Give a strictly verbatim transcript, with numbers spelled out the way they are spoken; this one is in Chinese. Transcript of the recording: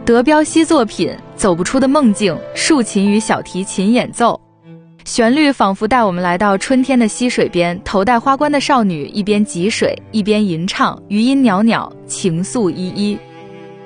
德彪西作品《走不出的梦境》，竖琴与小提琴演奏。旋律仿佛带我们来到春天的溪水边，头戴花冠的少女一边汲水一边吟唱，余音袅袅，情愫依依。